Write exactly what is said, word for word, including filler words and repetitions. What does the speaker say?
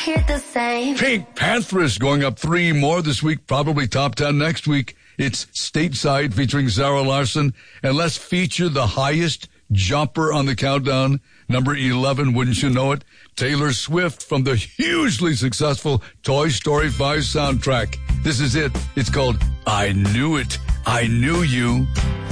hear the same. Pink Panther is going up three more this week, probably top ten next week. It's Stateside featuring Zara Larsson. And let's feature the highest jumper on the countdown, number eleven, wouldn't you know it? Taylor Swift from the hugely successful Toy Story five soundtrack. This is it. It's called I Knew It. I Knew You.